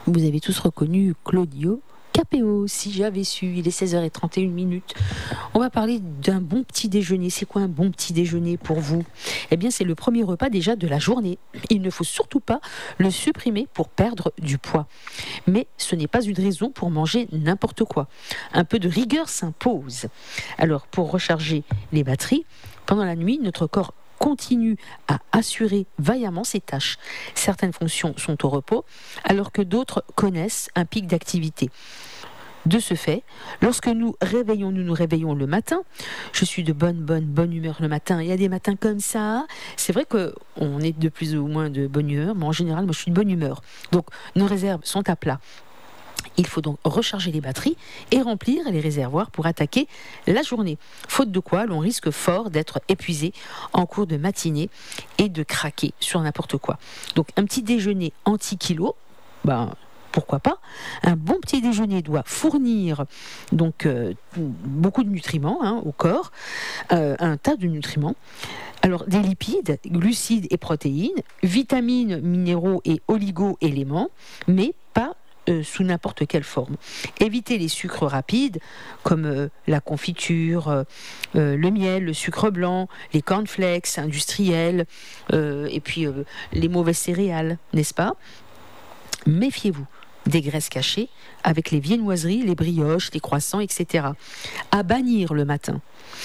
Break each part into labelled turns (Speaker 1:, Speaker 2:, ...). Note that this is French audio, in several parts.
Speaker 1: Vous avez tous reconnu Claudio Capéo, si j'avais su, il est 16h31. On va parler d'un bon petit déjeuner. C'est quoi un bon petit déjeuner pour vous ? Eh bien, c'est le premier repas déjà de la journée. Il ne faut surtout pas le supprimer pour perdre du poids. Mais ce n'est pas une raison pour manger n'importe quoi. Un peu de rigueur s'impose. Alors, pour recharger les batteries, pendant la nuit, notre corps continue à assurer vaillamment ses tâches. Certaines fonctions sont au repos, alors que d'autres connaissent un pic d'activité. De ce fait, lorsque nous nous réveillons le matin. Je suis de bonne humeur le matin. Il y a des matins comme ça. C'est vrai qu'on est de plus ou moins de bonne humeur, mais en général, moi, je suis de bonne humeur. Donc, nos réserves sont à plat. Il faut donc recharger les batteries et remplir les réservoirs pour attaquer la journée. Faute de quoi, l'on risque fort d'être épuisé en cours de matinée et de craquer sur n'importe quoi. Donc, un petit déjeuner anti-kilo, pourquoi pas. Un bon petit déjeuner doit fournir donc beaucoup de nutriments au corps, un tas de nutriments. Alors, des lipides, glucides et protéines, vitamines, minéraux et oligo-éléments, mais pas sous n'importe quelle forme. Évitez les sucres rapides comme la confiture, le miel, le sucre blanc, les cornflakes industriels et puis les mauvaises céréales, n'est-ce pas ? Méfiez-vous des graisses cachées avec les viennoiseries, les brioches, les croissants, etc. À bannir le matin.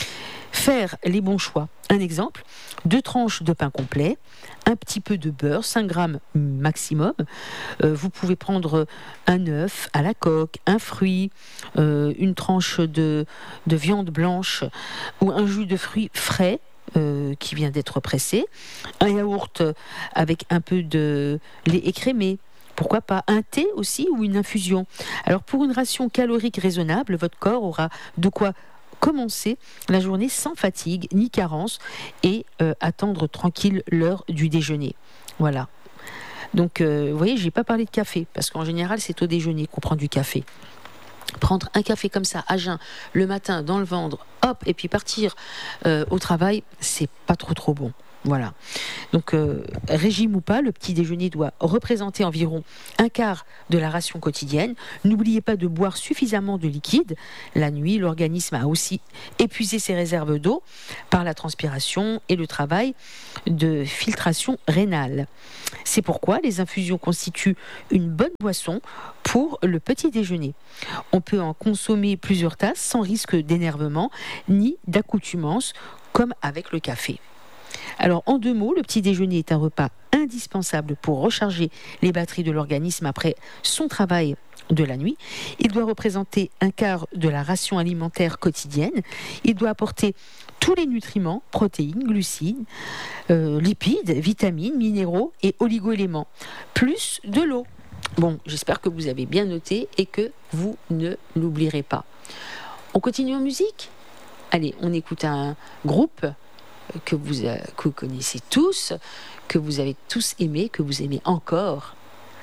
Speaker 1: Faire les bons choix. Un exemple, 2 tranches de pain complet, un petit peu de beurre, 5 grammes maximum. Vous pouvez prendre un œuf à la coque, un fruit, une tranche de viande blanche ou un jus de fruits frais qui vient d'être pressé, un yaourt avec un peu de lait écrémé. Pourquoi pas un thé aussi ou une infusion. Alors pour une ration calorique raisonnable, votre corps aura de quoi commencer la journée sans fatigue ni carence et attendre tranquille l'heure du déjeuner. Voilà. Donc vous voyez, je n'ai pas parlé de café parce qu'en général c'est au déjeuner qu'on prend du café. Prendre un café comme ça à jeun le matin dans le ventre, hop, et puis partir au travail, c'est pas trop bon. Voilà. Donc, régime ou pas, le petit déjeuner doit représenter environ un quart de la ration quotidienne. N'oubliez pas de boire suffisamment de liquide. La nuit, l'organisme a aussi épuisé ses réserves d'eau par la transpiration et le travail de filtration rénale. C'est pourquoi les infusions constituent une bonne boisson pour le petit déjeuner. On peut en consommer plusieurs tasses sans risque d'énervement ni d'accoutumance, comme avec le café. Alors, en 2 mots, le petit déjeuner est un repas indispensable pour recharger les batteries de l'organisme après son travail de la nuit. Il doit représenter un quart de la ration alimentaire quotidienne. Il doit apporter tous les nutriments, protéines, glucides, lipides, vitamines, minéraux et oligo-éléments, plus de l'eau. Bon, j'espère que vous avez bien noté et que vous ne l'oublierez pas. On continue en musique ? Allez, on écoute un groupe que vous connaissez tous, que vous avez tous aimé, que vous aimez encore.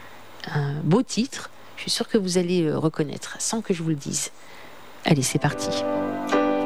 Speaker 1: Un beau titre, je suis sûre que vous allez reconnaître, sans que je vous le dise. Allez, c'est parti.